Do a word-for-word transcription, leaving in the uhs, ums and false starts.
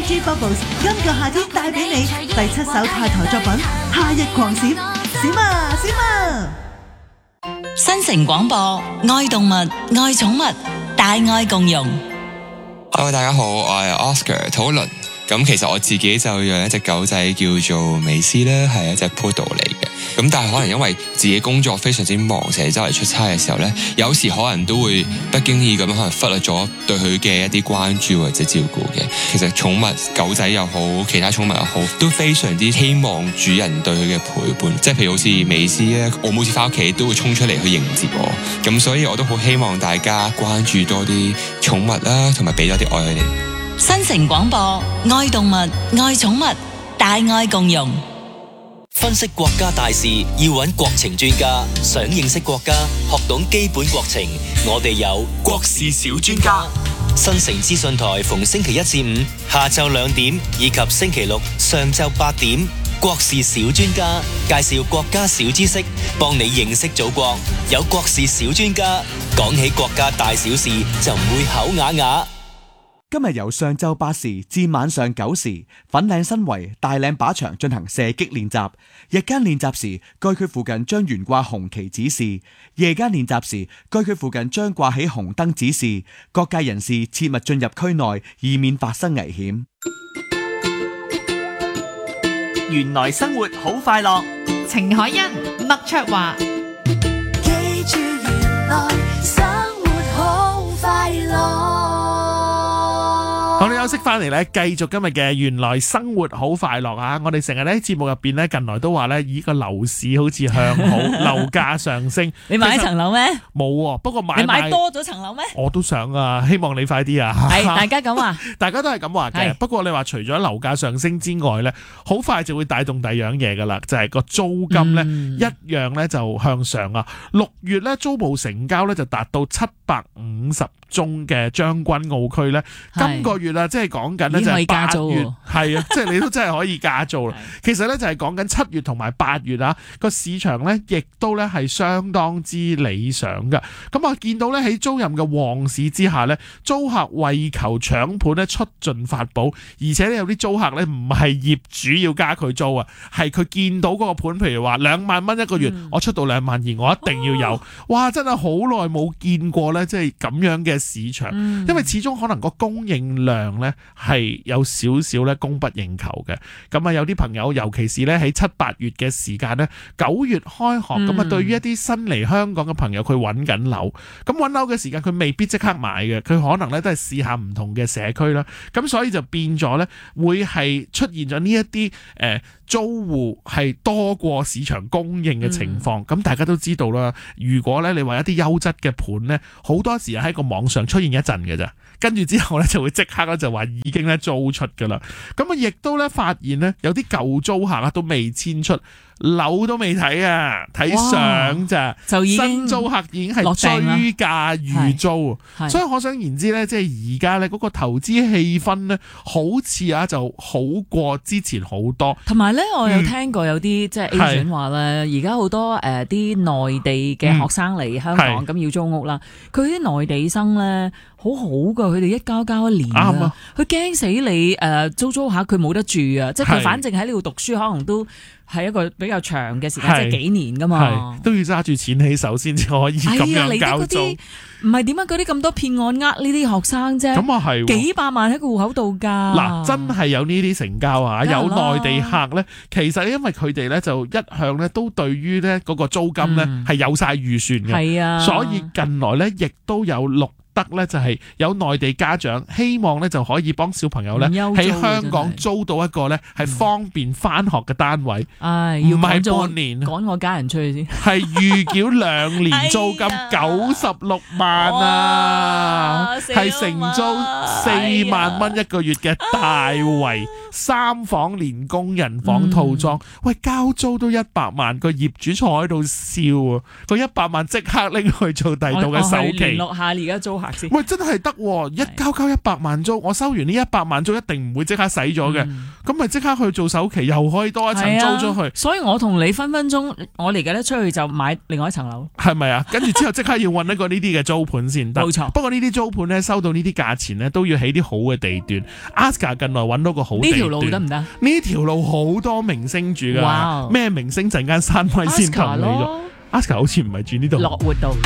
G Bubbles 今個夏天帶俾你第七首泰台作品《夏日狂閃》，閃啊閃啊！ 新城廣播，愛動物，愛寵物，大愛共融。 Hello， 大家好，我係 Oscar 土倫。咁其實我自己就養一隻狗仔叫做美斯啦，係一隻 Poodle 嚟嘅。咁但係可能因為自己工作非常之忙，成日周圍出差嘅時候呢，有時可能都會不經意咁樣可能忽略咗對佢嘅一啲關注或者照顧嘅。其實寵物狗仔又好，其他寵物又好，都非常之希望主人對佢嘅陪伴。即係譬如好似美斯咧，我每次翻屋企都會衝出嚟去迎接我。咁所以我都好希望大家關注多啲寵物啦，同埋俾多啲愛佢哋。 新城廣播，愛動物，愛寵物，大愛共融。 分析國家大事要揾國情專家，想認識國家，學懂基本國情，我哋有國事小專家。新城資訊台逢星期一至五下晝兩點以及星期六上晝八點，國事小專家介紹國家小知識，幫你認識祖國。有國事小專家，講起國家大小事就唔會口啞啞。 今日由上晝八時至晚上九時，粉嶺新圍大嶺靶場進行射擊練習。日間練習時，該區附近將懸掛紅旗指示；夜間練習時，該區附近將掛起紅燈指示。各界人士切勿進入區內，以免發生危險。 原來生活好快樂， 程海欣、麥卓華。 記住原來生活好快樂。 我哋休息翻嚟咧，繼續今日嘅原來生活好快樂啊！我哋成日咧節目入邊咧，近來都話咧，依個樓市好似向好，樓價上升。 你買一層樓咩？ 冇，不過買你買多咗層樓咩？ 我都想啊，希望你快啲啊！ 係大家咁話， 大家都係咁話嘅。不過你話除咗樓價上升之外咧，好快就會帶動第二樣嘢噶啦，就係個租金咧， 嗯、 一樣咧就向上啊！六月咧租務成交咧就達到七百五十宗嘅將軍澳區咧，今個月啊，即係講緊咧就係八月，係啊，即係你都真係可以加租啦。其實咧就係講緊七月同埋八月啊，個市場咧亦都咧係相當之理想噶。咁啊，見到咧喺租賃嘅旺市之下咧，租客為求搶盤咧出盡法寶，而且咧有啲租客咧唔係業主要加佢租啊，係佢見到嗰個盤，譬如話兩萬蚊一個月，嗯、我出到兩萬二，我一定要有。哦、哇！真係好耐冇見過咧，即係咁樣嘅市場，嗯、因為始終可能個供應量咧係有少少咧供不應求嘅。咁啊，有啲朋友尤其是咧喺七八月嘅時間咧，九月開學，咁啊、嗯，對於一啲新嚟香港嘅朋友，佢揾緊樓，咁揾樓嘅時間佢未必即刻買嘅，佢可能咧都係試下唔同嘅社區啦。咁所以就變咗咧，會係出現咗呢一啲誒租戶係多過市場供應嘅情況。咁、嗯、大家都知道啦，如果咧你話一啲優質嘅盤咧，好多時喺個網上出現一陣嘅咋，跟住之後咧就會即刻咧就話已經咧租出噶啦。咁啊，亦都咧發現咧有啲舊租客啊都未遷出，樓都未睇啊，睇相咋，就已經新租客已經係追價預租，所以可想而知咧，即係而家咧嗰個投資氣氛咧，好似啊就好過之前好多。 同埋咧，我有聽過有啲、嗯、即係 agent 話咧，而家好多誒啲內地嘅學生嚟香港，咁、嗯、要租屋啦，佢啲內地生咧。好好噶，佢哋一交交一年啊！佢驚死你誒、呃、租租下佢冇得住啊！即係佢反正喺呢度讀書，可能都係一個比較長嘅時間，即係幾年噶嘛， 都要揸住錢起手先至可以咁樣交租。 唔係點解嗰啲咁多騙案呃呢啲學生啫？咁啊係幾百萬喺個戶口度㗎。 嗱，真係有呢啲成交啊！有內地客咧，其實因為佢哋咧就一向咧都對於咧嗰個租金咧係、嗯、有晒預算嘅，係啊，所以近來咧亦都有六。得咧就係有內地家長希望咧就可以幫小朋友咧喺香港租到一個咧係方便翻學嘅單位，唔係半年趕我家人出去先， 係預繳兩年租金九十六萬啊，係承租四萬蚊一個月嘅大圍三房連工人房套裝，嗯、喂交租都一百萬，個業主坐喺度笑啊，個一百萬即刻拎去做第度嘅首期， 聯絡下而家租。 客先。 喂，真係得喎，一交交一百萬租，我收完呢一百萬租一定唔會即刻使咗嘅，咁咪即刻去做首期，又可以多一層租出去。 所以我同你分分鐘，我嚟緊咧出去就買另外一層樓， 係咪啊？跟住之後即刻要揾一個呢啲嘅租盤先得。 冇錯。 不過呢啲租盤咧收到呢啲價錢咧，都要起啲好嘅地段。Aska 近來揾到個好地段， 呢條路得唔得？ 呢條路好多明星住㗎，咩明星陣間閂咪先同你咗。Aska 好似唔係住呢度。 樂活道。